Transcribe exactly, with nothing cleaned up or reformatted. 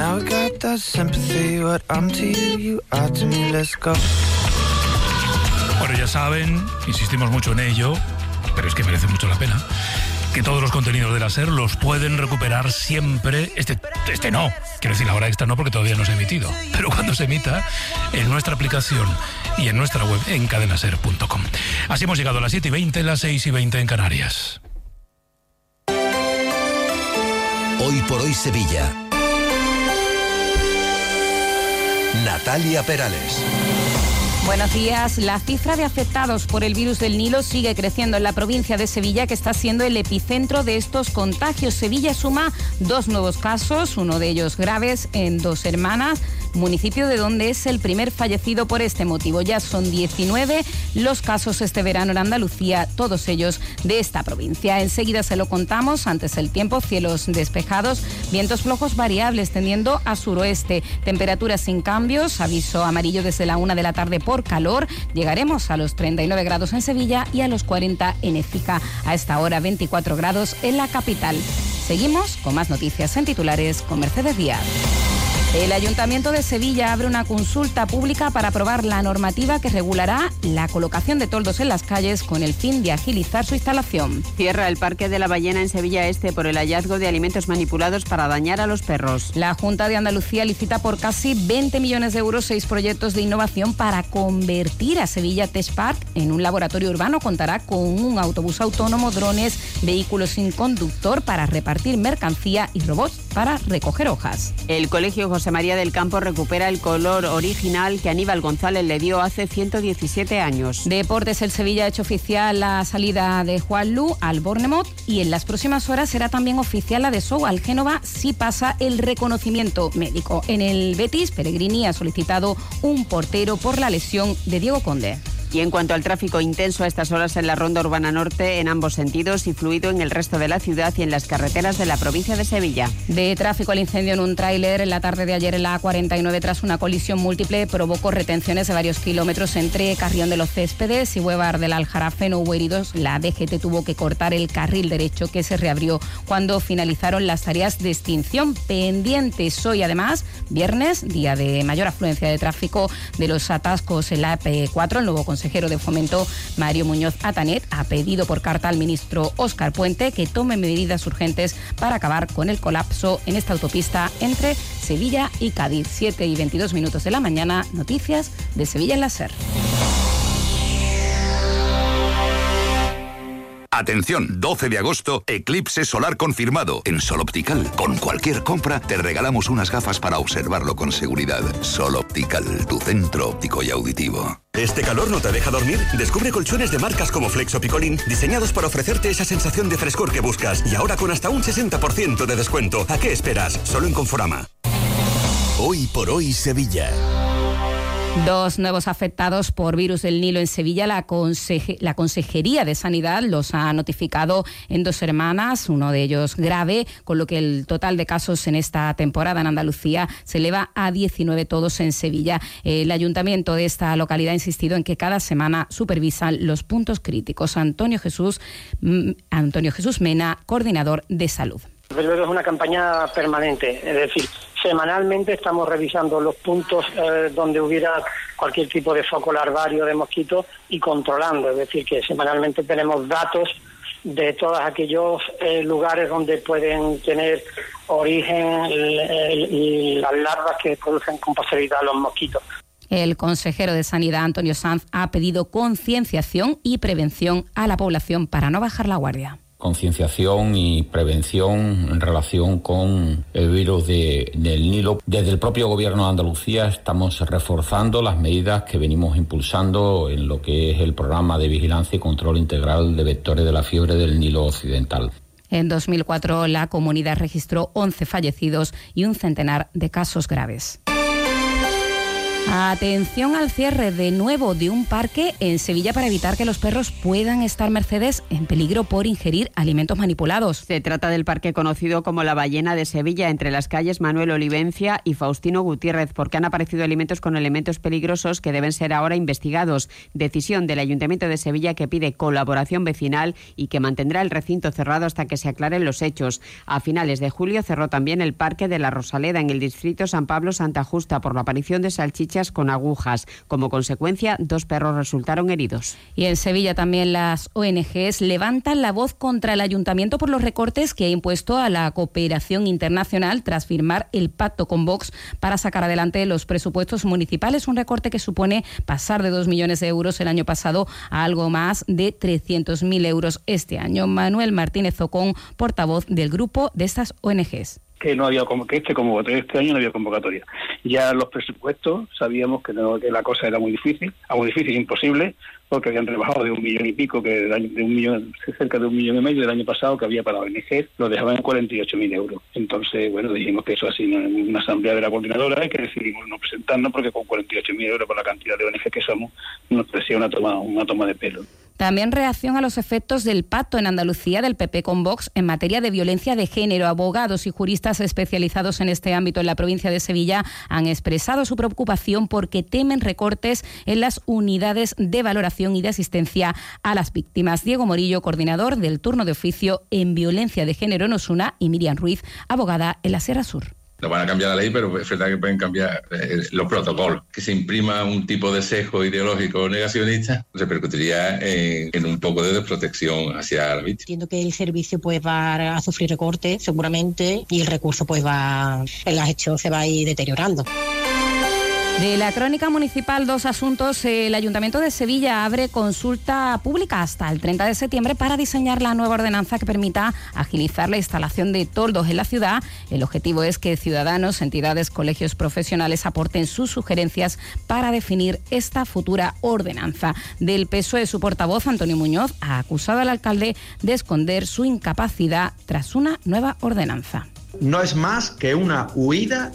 Now I got that sympathy, what I'm to you, you are to me, let's go. Bueno, ya saben, insistimos mucho en ello, pero es que merece mucho la pena, que todos los contenidos de la SER los pueden recuperar siempre. Este, este no, quiero decir, la hora extra no, porque todavía no se ha emitido, pero cuando se emita, en nuestra aplicación y en nuestra web, en cadena ser punto com. Así hemos llegado a las siete y veinte, las seis y veinte en Canarias. Hoy por hoy Sevilla. Natalia Perales. Buenos días. La cifra de afectados por el virus del Nilo sigue creciendo en la provincia de Sevilla, que está siendo el epicentro de estos contagios. Sevilla suma dos nuevos casos, uno de ellos graves, en Dos Hermanas, municipio de donde es el primer fallecido por este motivo. Ya son diecinueve los casos este verano en Andalucía, todos ellos de esta provincia. Enseguida se lo contamos. Antes el tiempo, cielos despejados, vientos flojos variables tendiendo a suroeste, temperaturas sin cambios, aviso amarillo desde la una de la tarde por calor. Llegaremos a los treinta y nueve grados en Sevilla y a los cuarenta en Écija. A esta hora veinticuatro grados en la capital. Seguimos con más noticias en titulares con Mercedes Díaz. El Ayuntamiento de Sevilla abre una consulta pública para aprobar la normativa que regulará la colocación de toldos en las calles con el fin de agilizar su instalación. Cierra el Parque de la Ballena en Sevilla Este por el hallazgo de alimentos manipulados para dañar a los perros. La Junta de Andalucía licita por casi veinte millones de euros seis proyectos de innovación para convertir a Sevilla Tech Park en un laboratorio urbano. Contará con un autobús autónomo, drones, vehículos sin conductor para repartir mercancía y robots para recoger hojas. El Colegio José María del Campo recupera el color original que Aníbal González le dio hace ciento diecisiete años. Deportes, el Sevilla ha hecho oficial la salida de Juanlu al Bournemouth y en las próximas horas será también oficial la de Sou al Génova si pasa el reconocimiento médico. En el Betis, Pellegrini ha solicitado un portero por la lesión de Diego Conde. Y en cuanto al tráfico intenso a estas horas en la Ronda Urbana Norte, en ambos sentidos, y fluido en el resto de la ciudad y en las carreteras de la provincia de Sevilla. De tráfico, el incendio en un tráiler en la tarde de ayer en la A cuarenta y nueve tras una colisión múltiple provocó retenciones de varios kilómetros entre Carrión de los Céspedes y Huevar del Aljarafe. No hubo heridos. La D G T tuvo que cortar el carril derecho que se reabrió cuando finalizaron las tareas de extinción. Pendientes hoy, además, viernes, día de mayor afluencia de tráfico, de los atascos en la A P cuatro. El nuevo consejero de Fomento, Mario Muñoz Atanet, ha pedido por carta al ministro Óscar Puente que tome medidas urgentes para acabar con el colapso en esta autopista entre Sevilla y Cádiz. siete y veintidós minutos de la mañana, noticias de Sevilla en la SER. Atención, doce de agosto, eclipse solar confirmado. En Sol Optical, con cualquier compra, te regalamos unas gafas para observarlo con seguridad. Sol Optical, tu centro óptico y auditivo. ¿Este calor no te deja dormir? Descubre colchones de marcas como Flex o Picolín, diseñados para ofrecerte esa sensación de frescor que buscas. Y ahora con hasta un sesenta por ciento de descuento. ¿A qué esperas? Solo en Conforama. Hoy por hoy Sevilla. Dos nuevos afectados por virus del Nilo en Sevilla. La, conseje, la Consejería de Sanidad los ha notificado en Dos Hermanas, uno de ellos grave, con lo que el total de casos en esta temporada en Andalucía se eleva a diecinueve, todos en Sevilla. El ayuntamiento de esta localidad ha insistido en que cada semana supervisan los puntos críticos. Antonio Jesús, Antonio Jesús Mena, coordinador de salud. Pero es una campaña permanente, es decir, semanalmente estamos revisando los puntos eh, donde hubiera cualquier tipo de foco larvario de mosquitos y controlando, es decir, que semanalmente tenemos datos de todos aquellos eh, lugares donde pueden tener origen el, el, las larvas que producen con posterioridad los mosquitos. El consejero de Sanidad, Antonio Sanz, ha pedido concienciación y prevención a la población para no bajar la guardia. Concienciación y prevención en relación con el virus de, del Nilo. Desde el propio Gobierno de Andalucía estamos reforzando las medidas que venimos impulsando en lo que es el programa de vigilancia y control integral de vectores de la fiebre del Nilo occidental. En dos mil cuatro la comunidad registró once fallecidos y un centenar de casos graves. Atención al cierre de nuevo de un parque en Sevilla para evitar que los perros puedan estar mercedes en peligro por ingerir alimentos manipulados. Se trata del parque conocido como La Ballena de Sevilla, entre las calles Manuel Olivencia y Faustino Gutiérrez, porque han aparecido alimentos con elementos peligrosos que deben ser ahora investigados. Decisión del Ayuntamiento de Sevilla que pide colaboración vecinal y que mantendrá el recinto cerrado hasta que se aclaren los hechos. A finales de julio cerró también el Parque de la Rosaleda en el distrito San Pablo-Santa Justa por la aparición de salchichas con agujas. Como consecuencia, dos perros resultaron heridos. Y en Sevilla también las O N Ges levantan la voz contra el ayuntamiento por los recortes que ha impuesto a la cooperación internacional tras firmar el pacto con Vox para sacar adelante los presupuestos municipales, un recorte que supone pasar de dos millones de euros el año pasado a algo más de trescientos mil euros este año. Manuel Martínez Ocón, portavoz del grupo de estas O N Ges. que no había que este convocatoria este año no había convocatoria. Ya los presupuestos sabíamos que, no, que la cosa era muy difícil, muy difícil, imposible, porque habían rebajado de un millón y pico, que de un millón, cerca de un millón y medio del año pasado que había para O N G, lo dejaban en cuarenta y ocho mil euros. Entonces, bueno, dijimos que eso así en una asamblea de la coordinadora y que decidimos no presentarnos porque con cuarenta y ocho mil euros por la cantidad de O N G que somos nos parecía una toma, una toma de pelo. También reacción a los efectos del pacto en Andalucía del P P con Vox en materia de violencia de género. Abogados y juristas especializados en este ámbito en la provincia de Sevilla han expresado su preocupación porque temen recortes en las unidades de valoración y de asistencia a las víctimas. Diego Morillo, coordinador del turno de oficio en violencia de género en Osuna, y Miriam Ruiz, abogada en la Sierra Sur. No van a cambiar la ley, pero es verdad que pueden cambiar eh, los protocolos. Que se imprima un tipo de sesgo ideológico negacionista repercutiría en, en un poco de desprotección hacia la víctima. Entiendo que el servicio pues va a sufrir recortes seguramente y el recurso pues va, el hecho se va a ir deteriorando. De la crónica municipal, dos asuntos. El Ayuntamiento de Sevilla abre consulta pública hasta el treinta de septiembre para diseñar la nueva ordenanza que permita agilizar la instalación de toldos en la ciudad. El objetivo es que ciudadanos, entidades, colegios profesionales aporten sus sugerencias para definir esta futura ordenanza. Del P S O E, su portavoz, Antonio Muñoz, ha acusado al alcalde de esconder su incapacidad tras una nueva ordenanza. No es más que una huida